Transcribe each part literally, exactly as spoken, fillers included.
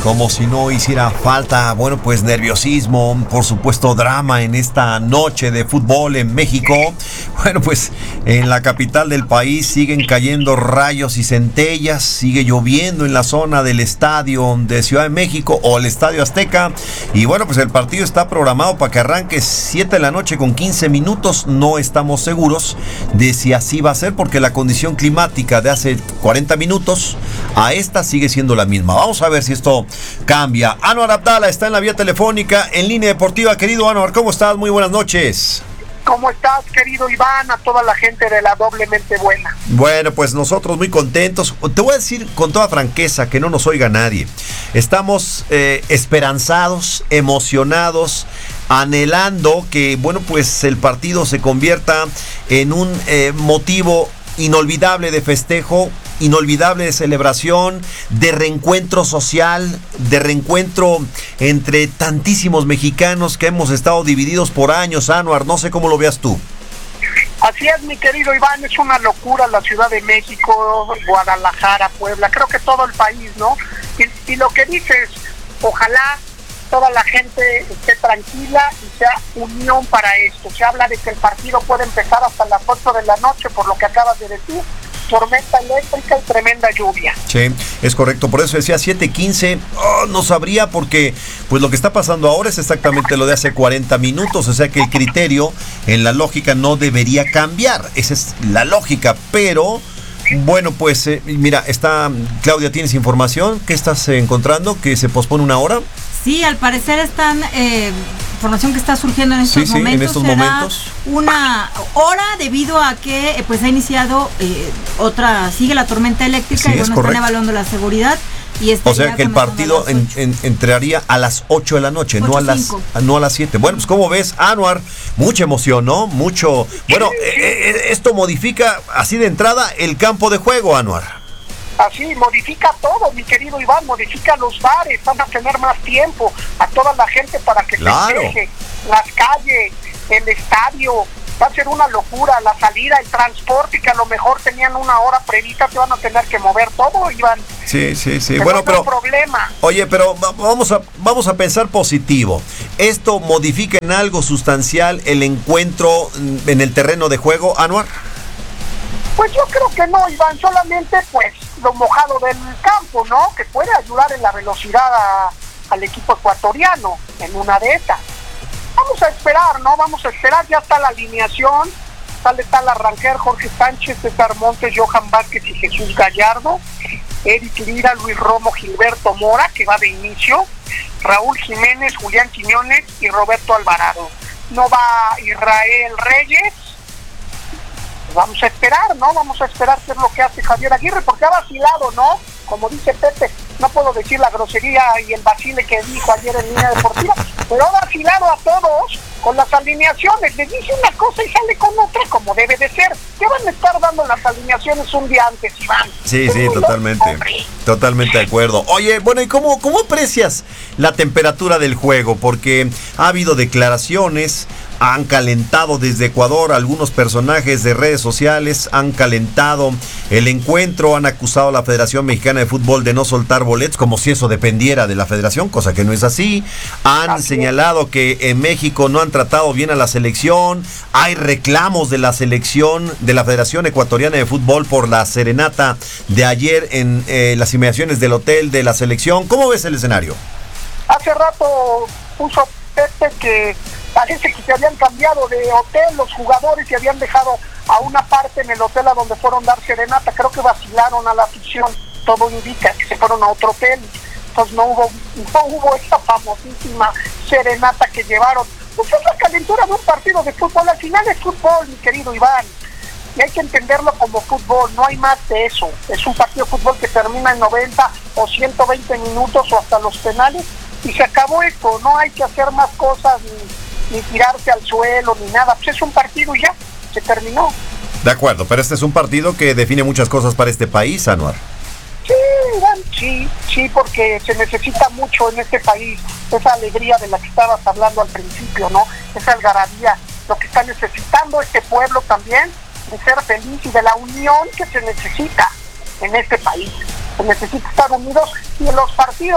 Como si no hiciera falta, bueno, pues nerviosismo, por supuesto drama en esta noche de fútbol en México. Bueno, pues en la capital del país siguen cayendo rayos y centellas, sigue lloviendo en la zona del estadio de Ciudad de México o el Estadio Azteca. Y bueno, pues el partido está programado para que arranque siete de la noche con quince minutos. No estamos seguros de si así va a ser porque la condición climática de hace cuarenta minutos a esta sigue siendo la misma. Vamos a ver si esto cambia. Anwar Abdala está en la vía telefónica en Línea Deportiva. Querido Anwar, ¿cómo estás? Muy buenas noches. ¿Cómo estás, querido Iván? A toda la gente de la Doblemente Buena. Bueno, pues nosotros muy contentos. Te voy a decir con toda franqueza que no nos oiga nadie. Estamos eh, esperanzados, emocionados, anhelando que, bueno, pues el partido se convierta en un eh, motivo inolvidable de festejo, inolvidable de celebración, de reencuentro social, de reencuentro entre tantísimos mexicanos que hemos estado divididos por años. Anwar, no sé cómo lo veas tú. Así es, mi querido Iván, es una locura la Ciudad de México, Guadalajara, Puebla, creo que todo el país, ¿no? Y, y lo que dices, ojalá toda la gente esté tranquila y sea unión para esto. Se habla de que el partido puede empezar hasta las ocho de la noche, por lo que acabas de decir. Tormenta eléctrica y tremenda lluvia. Sí, es correcto, por eso decía siete quince, oh, no sabría porque pues lo que está pasando ahora es exactamente lo de hace cuarenta minutos, o sea que el criterio en la lógica no debería cambiar, esa es la lógica, pero bueno, pues eh, mira, está Claudia, ¿tienes información? ¿Qué estás eh, encontrando? ¿Que se pospone una hora? Sí, al parecer están, eh, información que está surgiendo en estos sí, momentos, sí, en estos será momentos. una hora debido a que eh, pues ha iniciado eh, otra, sigue la tormenta eléctrica sí, y bueno, están evaluando la seguridad. Y o sea que el partido en, en, entraría a las ocho de la noche, no a las no a las siete. Bueno, pues como ves, Anwar, mucha emoción, ¿no? Mucho. Bueno, eh, eh, esto modifica así de entrada el campo de juego, Anwar. Así, modifica todo, mi querido Iván, modifica los bares, van a tener más tiempo a toda la gente para que claro. se deje, las calles, el estadio, va a ser una locura, la salida, el transporte, que a lo mejor tenían una hora prevista, se van a tener que mover todo, Iván. Sí, sí, sí, pero bueno, no pero... problema. Oye, pero vamos a, vamos a pensar positivo. ¿Esto modifica en algo sustancial el encuentro en el terreno de juego, Anwar? Pues yo creo que no, Iván, solamente pues lo mojado del campo, ¿no? Que puede ayudar en la velocidad a, al equipo ecuatoriano en una de esas. Vamos a esperar, ¿no? Vamos a esperar, ya está la alineación, sale tal Arranquer, Jorge Sánchez, César Montes, Johan Vázquez y Jesús Gallardo, Eric Lira, Luis Romo, Gilberto Mora, que va de inicio, Raúl Jiménez, Julián Quiñones y Roberto Alvarado. No va Israel Reyes. Vamos a esperar, ¿no? Vamos a esperar qué es lo que hace Javier Aguirre, porque ha vacilado, ¿no? Como dice Pepe, no puedo decir la grosería y el vacile que dijo ayer en Línea Deportiva, pero ha vacilado a todos con las alineaciones. Le dice una cosa y sale con otra, como debe de ser. ¿Qué van a estar dando las alineaciones un día antes, Iván? Sí, sí, totalmente. Totalmente de acuerdo. Oye, bueno, ¿y cómo, cómo aprecias la temperatura del juego? Porque ha habido declaraciones, han calentado desde Ecuador, algunos personajes de redes sociales han calentado el encuentro, han acusado a la Federación Mexicana de Fútbol de no soltar boletos, como si eso dependiera de la federación, cosa que no es así. Han así señalado es. que en México no han tratado bien a la selección, hay reclamos de la selección, de la Federación Ecuatoriana de Fútbol por la serenata de ayer en eh, las inmediaciones del hotel de la selección. ¿Cómo ves el escenario? Hace rato puso Pepe que parece que se habían cambiado de hotel los jugadores y habían dejado a una parte en el hotel a donde fueron a dar serenata. Creo que vacilaron a la afición, todo indica que se fueron a otro hotel, entonces no hubo no hubo esta famosísima serenata que llevaron. Pues es la calentura de un partido de fútbol, al final es fútbol, mi querido Iván, y hay que entenderlo como fútbol, no hay más de eso. Es un partido de fútbol que termina en noventa o ciento veinte minutos o hasta los penales y se acabó esto, no hay que hacer más cosas ni, ni tirarse al suelo ni nada, pues es un partido y ya, se terminó. De acuerdo, pero este es un partido que define muchas cosas para este país, Anwar. Sí, Iván, sí, sí, porque se necesita mucho en este país, esa alegría de la que estabas hablando al principio, ¿no? Esa algarabía, lo que está necesitando este pueblo también, de ser feliz y de la unión que se necesita en este país. Se necesita estar unidos y en los partidos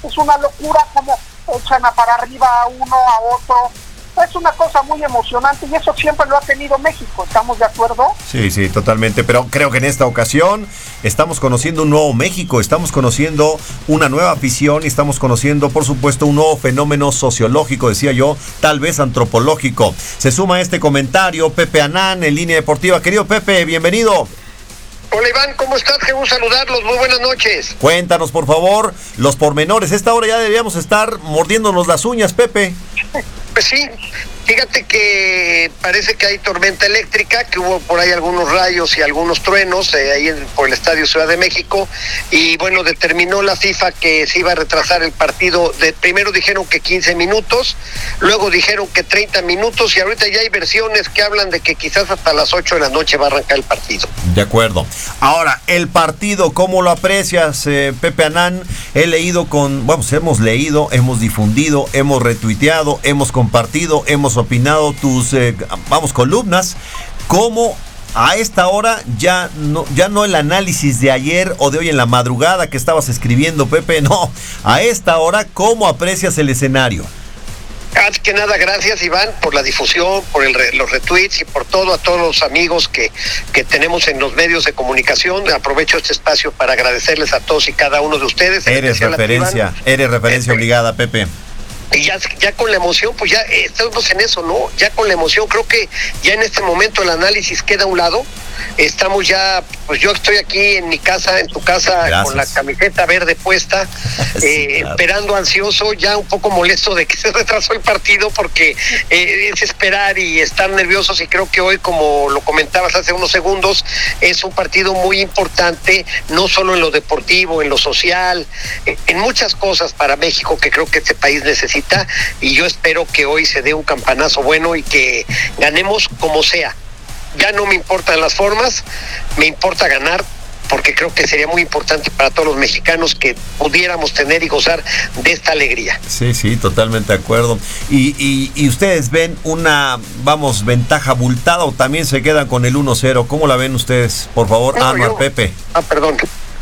es una locura como echan a para arriba a uno, a otro. Es una cosa muy emocionante y eso siempre lo ha tenido México, ¿estamos de acuerdo? Sí, sí, totalmente, pero creo que en esta ocasión estamos conociendo un nuevo México, estamos conociendo una nueva afición y estamos conociendo, por supuesto, un nuevo fenómeno sociológico, decía yo, tal vez antropológico. Se suma a este comentario Pepe Anán en Línea Deportiva. Querido Pepe, bienvenido. Hola Iván, ¿cómo estás? Qué gusto saludarlos, muy buenas noches. Cuéntanos, por favor, los pormenores. A esta hora ya deberíamos estar mordiéndonos las uñas, Pepe. Pues sí, fíjate que parece que hay tormenta eléctrica, que hubo por ahí algunos rayos y algunos truenos eh, ahí en, por el Estadio Ciudad de México, y bueno, determinó la FIFA que se iba a retrasar el partido. De, primero dijeron que quince minutos, luego dijeron que treinta minutos, y ahorita ya hay versiones que hablan de que quizás hasta las ocho de la noche va a arrancar el partido. De acuerdo. Ahora, el partido, ¿cómo lo aprecias, eh, Pepe Anán? He leído con, vamos, hemos leído, hemos difundido, hemos retuiteado, hemos compartido, hemos opinado tus, eh, vamos, columnas. ¿Cómo a esta hora ya no, ya no el análisis de ayer o de hoy en la madrugada que estabas escribiendo, Pepe? No, a esta hora, ¿cómo aprecias el escenario? Antes que nada, gracias Iván por la difusión, por el re, los retweets y por todo a todos los amigos que, que tenemos en los medios de comunicación. Aprovecho este espacio para agradecerles a todos y cada uno de ustedes. Eres referencia, eres referencia este, obligada, Pepe. Y ya, ya con la emoción, pues ya eh, estamos en eso, ¿no? Ya con la emoción, creo que ya en este momento el análisis queda a un lado. Estamos ya, pues yo estoy aquí en mi casa, en tu casa, gracias, con la camiseta verde puesta, sí, eh, claro, esperando ansioso, ya un poco molesto de que se retrasó el partido, porque eh, es esperar y estar nerviosos, y creo que hoy, como lo comentabas hace unos segundos, es un partido muy importante, no solo en lo deportivo, en lo social, eh, en muchas cosas para México que creo que este país necesita, y yo espero que hoy se dé un campanazo bueno y que ganemos como sea. Ya no me importan las formas, me importa ganar, porque creo que sería muy importante para todos los mexicanos que pudiéramos tener y gozar de esta alegría. Sí, sí, totalmente de acuerdo. ¿Y, y, y ustedes ven una, vamos, ventaja abultada o también se quedan con el uno cero? ¿Cómo la ven ustedes? Por favor, no, Anuar, yo... Pepe. Ah, perdón.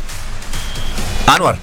Anuar.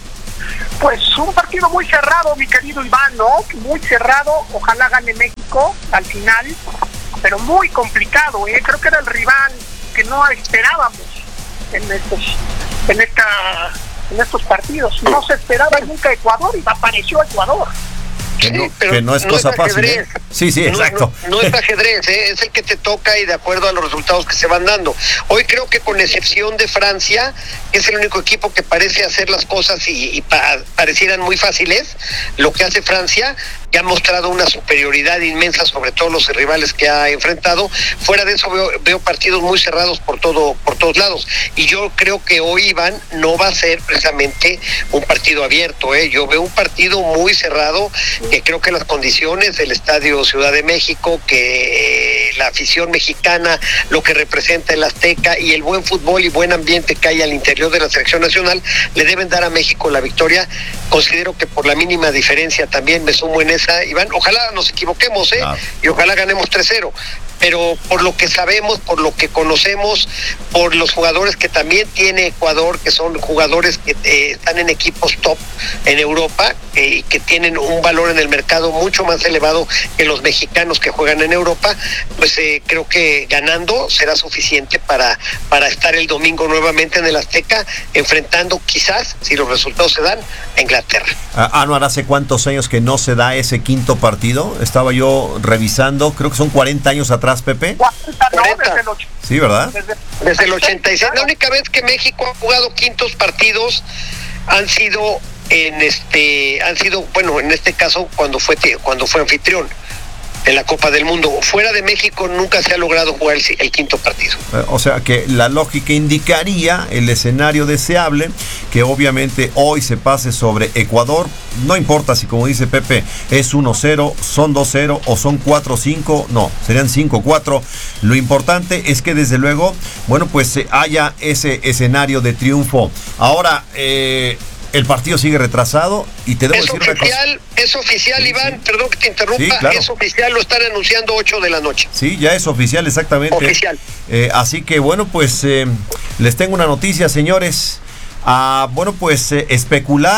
Pues un partido muy cerrado, mi querido Iván, ¿no? Muy cerrado, ojalá gane México al final, pero muy complicado, ¿eh? Creo que era el rival que no esperábamos en estos, en esta, en estos partidos. No se esperaba nunca Ecuador y apareció Ecuador. Que no, pero que no es no cosa es fácil, ¿eh? Sí, sí, exacto. No, no, no es ajedrez, ¿eh? Es el que te toca y de acuerdo a los resultados que se van dando. Hoy creo que con excepción de Francia, es el único equipo que parece hacer las cosas y, y pa, parecieran muy fáciles. Lo que hace Francia, que ha mostrado una superioridad inmensa sobre todos los rivales que ha enfrentado. Fuera de eso veo, veo partidos muy cerrados por todo, por todos lados. Y yo creo que hoy, Iván, no va a ser precisamente un partido abierto, ¿eh? Yo veo un partido muy cerrado, que creo que las condiciones del Estadio Ciudad de México, que eh, la afición mexicana, lo que representa el Azteca y el buen fútbol y buen ambiente que hay al interior de la selección nacional, le deben dar a México la victoria. Considero que por la mínima diferencia también me sumo en esa, Iván. Ojalá nos equivoquemos, ¿eh? Ah. Y ojalá ganemos tres cero. Pero por lo que sabemos, por lo que conocemos, por los jugadores que también tiene Ecuador, que son jugadores que eh, están en equipos top en Europa y eh, que tienen un valor en el mercado mucho más elevado que los mexicanos que juegan en Europa, pues eh, creo que ganando será suficiente para, para estar el domingo nuevamente en el Azteca, enfrentando quizás, si los resultados se dan, a Inglaterra. Ah, Anuar, ¿hace cuántos años que no se da ese quinto partido? Estaba yo revisando, creo que son cuarenta años atrás, Pepe. cuarenta, no, desde el ocho, sí, ¿verdad? Desde, desde el ochenta y seis. La única vez que México ha jugado quintos partidos han sido en este, han sido, bueno, en este caso cuando fue cuando fue anfitrión en la Copa del Mundo. Fuera de México nunca se ha logrado jugar el, el quinto partido. O sea que la lógica indicaría el escenario deseable, que obviamente hoy se pase sobre Ecuador. No importa si, como dice Pepe, es uno cero, son dos cero o son cuatro cinco, no, serían cinco cuatro. Lo importante es que desde luego, bueno, pues haya ese escenario de triunfo. Ahora, eh, el partido sigue retrasado y te debo es decir oficial, una cosa. Es oficial, sí, Iván, sí. Perdón que te interrumpa, sí, claro. Es oficial, lo están anunciando ocho de la noche. Sí, ya es oficial, exactamente. Oficial. Eh, así que bueno, pues eh, les tengo una noticia, señores. Ah, bueno, pues eh, especular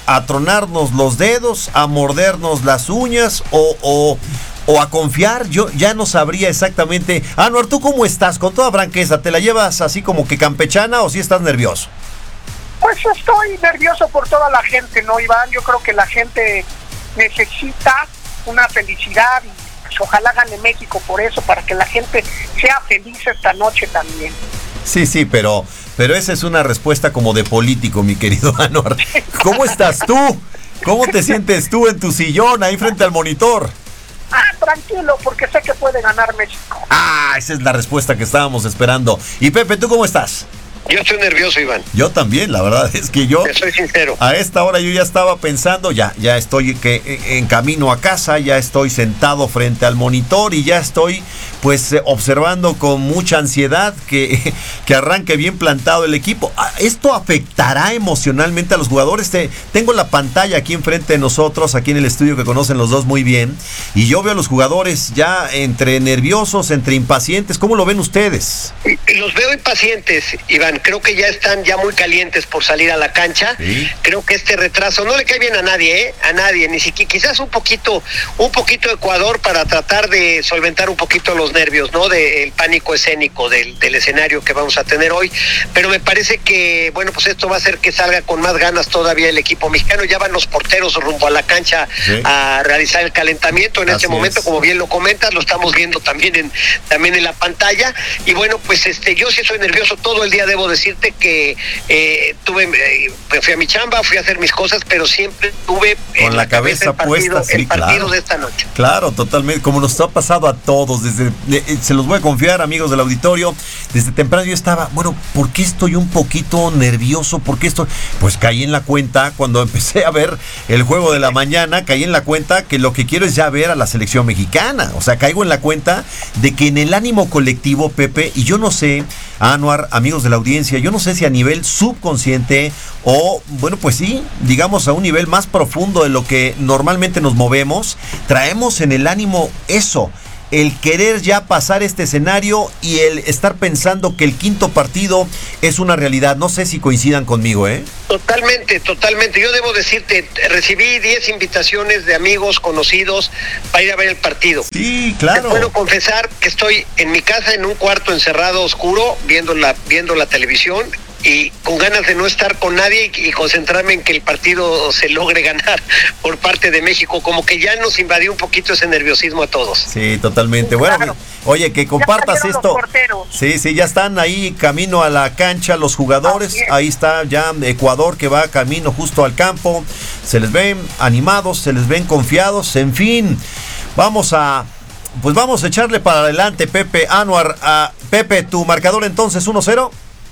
a tronarnos los dedos, a mordernos las uñas o, o, o a confiar. Yo ya no sabría exactamente. Anuar, ¿tú cómo estás? Con toda franqueza, ¿te la llevas así como que campechana o si estás nervioso? Pues estoy nervioso por toda la gente, ¿no, Iván? Yo creo que la gente necesita una felicidad y pues, ojalá gane México por eso, para que la gente sea feliz esta noche también. Sí, sí, pero, pero esa es una respuesta como de político, mi querido Anuar. ¿Cómo estás tú? ¿Cómo te sientes tú en tu sillón ahí frente al monitor? Ah, tranquilo, porque sé que puede ganar México. Ah, esa es la respuesta que estábamos esperando. Y Pepe, ¿tú cómo estás? Yo estoy nervioso, Iván. Yo también, la verdad es que yo... Te soy sincero. A esta hora yo ya estaba pensando, ya, ya estoy que, en camino a casa, ya estoy sentado frente al monitor y ya estoy pues observando con mucha ansiedad que, que arranque bien plantado el equipo. ¿Esto afectará emocionalmente a los jugadores? Te, tengo la pantalla aquí enfrente de nosotros, aquí en el estudio que conocen los dos muy bien, y yo veo a los jugadores ya entre nerviosos, entre impacientes. ¿Cómo lo ven ustedes? Los veo impacientes, Iván. Creo que ya están ya muy calientes por salir a la cancha. ¿Sí? Creo que este retraso no le cae bien a nadie, ¿eh? A nadie, ni siquiera, quizás un poquito, un poquito Ecuador para tratar de solventar un poquito los nervios, ¿no? Del pánico escénico del, del escenario que vamos a tener hoy. Pero me parece que, bueno, pues esto va a hacer que salga con más ganas todavía el equipo mexicano. Ya van los porteros rumbo a la cancha, ¿sí?, a realizar el calentamiento en Así este momento, es. Como bien lo comentas, lo estamos viendo también en, también en la pantalla. Y bueno, pues este, yo sí estoy nervioso todo el día, debo decirte que eh, tuve, eh, fui a mi chamba, fui a hacer mis cosas, pero siempre tuve con en la cabeza, cabeza el partido, puesta, sí, el partido claro, de esta noche. Claro, totalmente, como nos ha pasado a todos, desde, eh, se los voy a confiar, amigos del auditorio, desde temprano yo estaba, bueno, ¿por qué estoy un poquito nervioso? ¿Por qué estoy? Pues caí en la cuenta, cuando empecé a ver el juego de la mañana, caí en la cuenta que lo que quiero es ya ver a la selección mexicana, o sea, caigo en la cuenta de que en el ánimo colectivo, Pepe, y yo no sé, Anuar, amigos de la audiencia, yo no sé si a nivel subconsciente o, bueno, pues sí, digamos a un nivel más profundo de lo que normalmente nos movemos, traemos en el ánimo eso, el querer ya pasar este escenario y el estar pensando que el quinto partido es una realidad. No sé si coincidan conmigo, ¿eh? Totalmente, totalmente. Yo debo decirte, recibí diez invitaciones de amigos, conocidos, para ir a ver el partido. Sí, claro. Te puedo confesar que estoy en mi casa, en un cuarto encerrado, oscuro, viendo la, viendo la televisión, y con ganas de no estar con nadie y, y concentrarme en que el partido se logre ganar por parte de México. Como que ya nos invadió un poquito ese nerviosismo a todos. Sí, totalmente. Bueno, claro. Oye, que compartas esto. Sí, sí, ya están ahí camino a la cancha los jugadores. Ahí está ya Ecuador que va camino justo al campo. Se les ven animados, se les ven confiados. En fin, vamos a... Pues vamos a echarle para adelante, Pepe. Anuar, a Pepe, tu marcador entonces uno cero.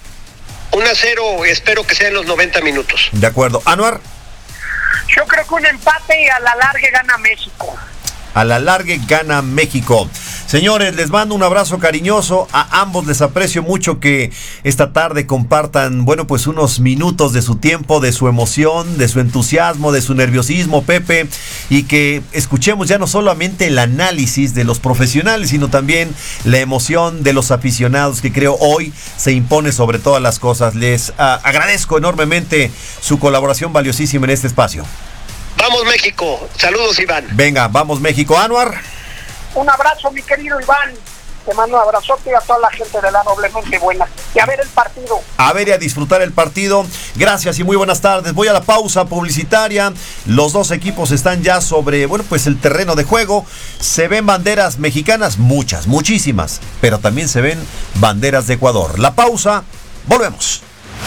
uno a cero, espero que sea en los noventa minutos. De acuerdo. Anuar. Yo creo que un empate y a la larga gana México. A la larga gana México. Señores, les mando un abrazo cariñoso. A ambos les aprecio mucho que esta tarde compartan, bueno, pues unos minutos de su tiempo, de su emoción, de su entusiasmo, de su nerviosismo, Pepe, y que escuchemos ya no solamente el análisis de los profesionales, sino también la emoción de los aficionados, que creo hoy se impone sobre todas las cosas. Les uh, agradezco enormemente su colaboración valiosísima en este espacio. Vamos México, saludos Iván. Venga, vamos México. Anuar. Un abrazo, mi querido Iván. Te mando un abrazote a toda la gente de la Doblemente Buena. Y a ver el partido. A ver y a disfrutar el partido. Gracias y muy buenas tardes. Voy a la pausa publicitaria. Los dos equipos están ya sobre, bueno, pues el terreno de juego. Se ven banderas mexicanas, muchas, muchísimas. Pero también se ven banderas de Ecuador. La pausa, volvemos.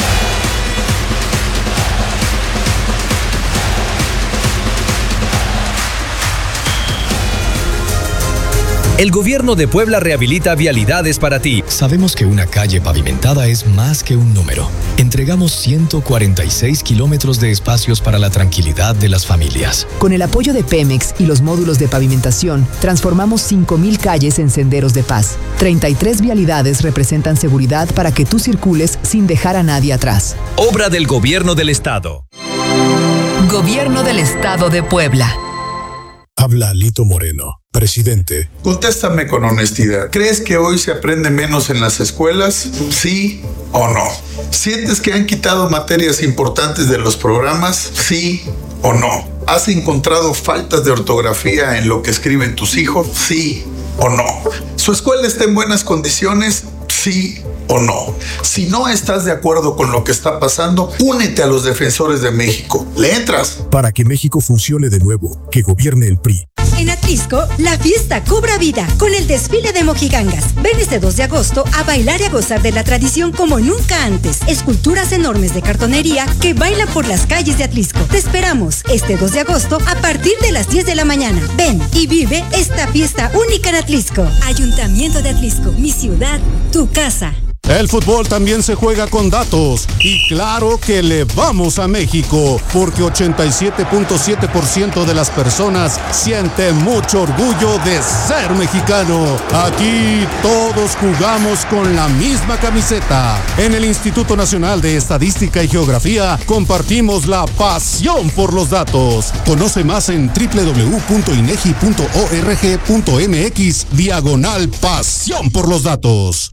El gobierno de Puebla rehabilita vialidades para ti. Sabemos que una calle pavimentada es más que un número. Entregamos ciento cuarenta y seis kilómetros de espacios para la tranquilidad de las familias. Con el apoyo de Pemex y los módulos de pavimentación, transformamos cinco mil calles en senderos de paz. treinta y tres vialidades representan seguridad para que tú circules sin dejar a nadie atrás. Obra del Gobierno del Estado. Gobierno del Estado de Puebla. Habla Lito Moreno, Presidente. Contéstame con honestidad. ¿Crees que hoy se aprende menos en las escuelas? ¿Sí o no? ¿Sientes que han quitado materias importantes de los programas? ¿Sí o no? ¿Has encontrado faltas de ortografía en lo que escriben tus hijos? ¿Sí o no? ¿Su escuela está en buenas condiciones? ¿Sí o no? Si no estás de acuerdo con lo que está pasando, únete a los defensores de México. ¿Le entras? Para que México funcione de nuevo, que gobierne el P R I. En Atlisco, la fiesta cobra vida con el desfile de mojigangas. Ven este dos de agosto a bailar y a gozar de la tradición como nunca antes. Esculturas enormes de cartonería que bailan por las calles de Atlisco. Te esperamos este dos de agosto a partir de las diez de la mañana. Ven y vive esta fiesta única en Atlisco. Ayuntamiento de Atlisco, mi ciudad, tu casa. El fútbol también se juega con datos y claro que le vamos a México porque ochenta y siete punto siete por ciento de las personas sienten mucho orgullo de ser mexicano. Aquí todos jugamos con la misma camiseta. En el Instituto Nacional de Estadística y Geografía compartimos la pasión por los datos. Conoce más en doble u doble u doble u punto inegi punto org punto mx diagonal pasión por los datos.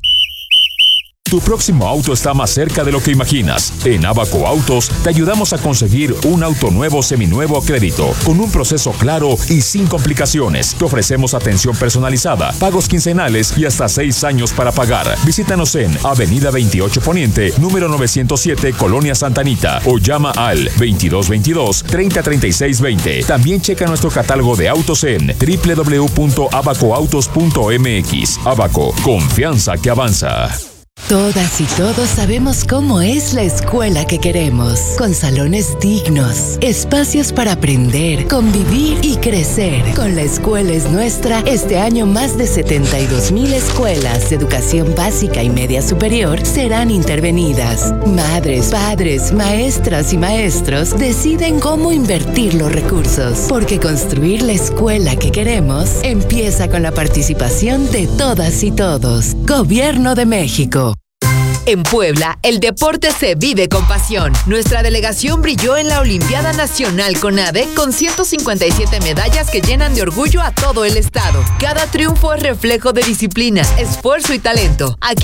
Tu próximo auto está más cerca de lo que imaginas. En Abaco Autos te ayudamos a conseguir un auto nuevo seminuevo a crédito, con un proceso claro y sin complicaciones. Te ofrecemos atención personalizada, pagos quincenales y hasta seis años para pagar. Visítanos en Avenida veintiocho Poniente, número novecientos siete, Colonia Santa Anita, o llama al veintidós veintidós, treinta treinta y seis veinte. También checa nuestro catálogo de autos en doble u doble u doble u punto abaco autos punto mx. Abaco, confianza que avanza. Todas y todos sabemos cómo es la escuela que queremos, con salones dignos, espacios para aprender, convivir y crecer. Con La Escuela es Nuestra, este año más de setenta y dos mil escuelas de educación básica y media superior serán intervenidas. Madres, padres, maestras y maestros deciden cómo invertir los recursos, porque construir la escuela que queremos empieza con la participación de todas y todos. Gobierno de México. En Puebla, el deporte se vive con pasión. Nuestra delegación brilló en la Olimpiada Nacional CONADE con ciento cincuenta y siete medallas que llenan de orgullo a todo el estado. Cada triunfo es reflejo de disciplina, esfuerzo y talento. Aquí